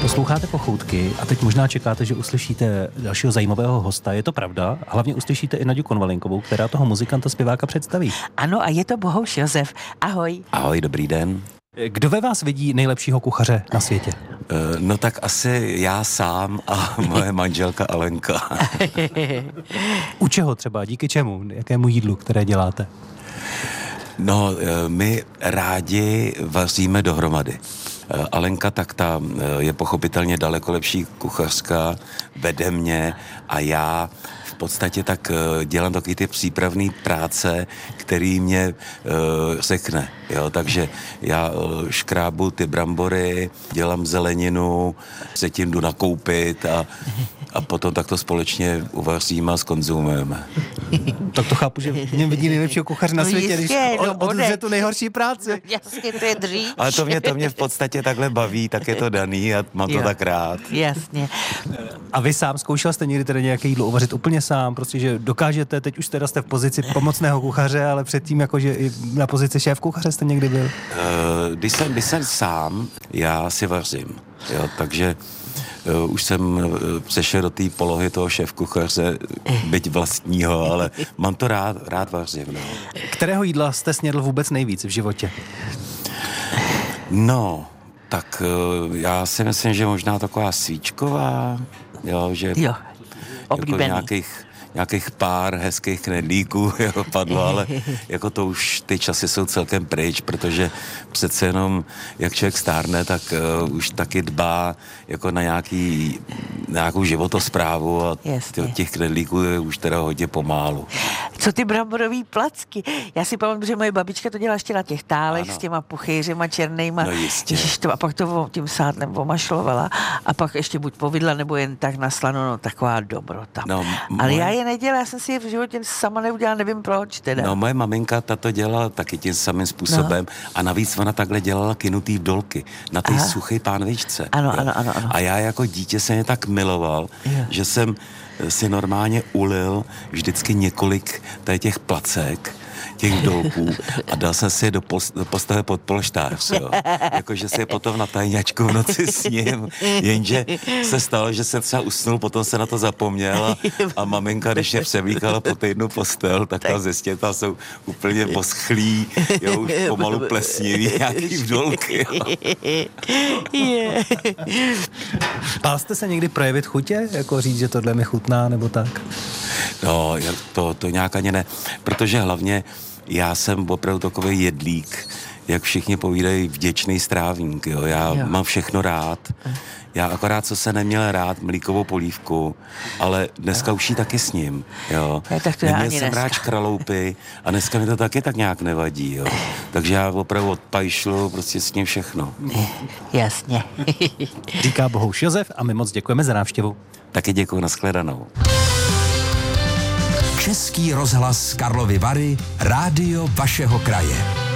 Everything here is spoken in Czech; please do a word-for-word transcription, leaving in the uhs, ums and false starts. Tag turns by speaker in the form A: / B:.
A: Posloucháte Pochoutky a teď možná čekáte, že uslyšíte dalšího zajímavého hosta. Je to pravda? Hlavně uslyšíte i Naďu Konvalinkovou, která toho muzikanta zpěváka představí.
B: Ano, a je to Bohuš Josef. Ahoj.
C: Ahoj, dobrý den.
A: Kdo ve vás vidí nejlepšího kuchaře na světě?
C: No tak asi já sám a moje manželka Alenka.
A: U čeho třeba? Díky čemu? Jakému jídlu, které děláte?
C: No, my rádi vaříme dohromady. Alenka, tak ta je pochopitelně daleko lepší kuchařka, vede mě a já v podstatě tak dělám taky ty přípravné práce, který mě uh, řekne, jo, takže já uh, škrábu ty brambory, dělám zeleninu, se tím jdu nakoupit a, a potom tak to společně uvaříme a skonzumujeme.
A: Tak to chápu, že v něm vidí nejlepšího kuchaře na
B: No
A: světě,
B: jistě,
A: když
B: no
A: od, odře tu nejhorší práci.
B: Jasně, to je dřív.
C: Ale to mě, to mě v podstatě takhle baví, tak je to daný a mám
B: Jo.
C: to tak rád.
B: Jasně.
A: A vy sám zkoušel jste někdy tedy nějaké jídlo uvařit úplně sám, prostě, že dokážete, teď už teda jste v pozici pomocného kuchaře, ale předtím jakože i na pozici šéf kuchaře jste někdy byl?
C: Uh, když, jsem, když jsem sám, já si vařím, jo, takže uh, už jsem uh, přešel do té polohy toho šéfkuchaře, byť vlastního, ale mám to rád, rád vařím, no.
A: Kterého jídla jste snědl vůbec nejvíc v životě?
C: No, tak uh, já si myslím, že možná taková svíčková, jo, že
B: Jo,
C: jako
B: oblíbený.
C: nějakých nějakých pár hezkých knedlíků jo, padlo, ale jako to už ty časy jsou celkem pryč, protože přece jenom, jak člověk stárne, tak uh, už taky dbá jako na nějaký, nějakou životosprávu a
B: Jasně.
C: těch knedlíků je už teda hodně pomálu.
B: Co ty bramborový placky? Já si pamatuju, že moje babička to dělala ještě na těch tálech
C: Ano.
B: s těma puchýřima černýma.
C: No jistě.
B: Ježiš, to, a pak to tím sádlem omašlovala a pak ještě buď povidla, nebo jen tak na slano, no taková dobrota.
C: No,
B: Ale
C: moje-
B: já je nedělala, já jsem si je v životě sama neudělala, nevím proč teda.
C: No, moje maminka tato dělala taky tím samým způsobem no. A navíc ona takhle dělala kynutý vdolky na té suché pánvičce.
B: Ano,
C: jo.
B: ano, ano, ano.
C: A já jako dítě jsem je tak miloval,
B: Jo.
C: že jsem si normálně ulil vždycky několik tady těch placek, těch vdolků a dal jsem si je do, pos, do postele pod polštář, jo. Jakože si je potom na tajňačku v noci s ním, jenže se stalo, že jsem třeba usnul, potom se na to zapomněl a, a maminka, když mě převlíkala po týdnu postel, tak ta ze stěta jsou úplně poschlí, jo, už pomalu plesnivý, nějaký vdolky, jo.
B: Je.
C: No.
A: Bál jste se někdy projevit chutě? Jako říct, že tohle mi chutná, nebo tak?
C: No, jak to, to nějak ani ne, protože hlavně já jsem opravdu takový jedlík, jak všichni povídají, vděčný strávník, jo. Já
B: Jo.
C: mám všechno rád. Já akorát, co se neměl rád, mlíkovou polívku, ale dneska už jí taky s ním, jo.
B: Ja, tak to já
C: Neměl
B: ani
C: jsem
B: dneska.
C: rád škraloupy a dneska mi to taky tak nějak nevadí, jo. Takže já opravdu odpajšlu prostě s ním všechno.
B: Jasně.
A: Říká Bohuš Josef a my moc děkujeme za návštěvu.
C: Taky děkuji, nashledanou.
D: Český rozhlas Karlovy Vary, rádio vašeho kraje.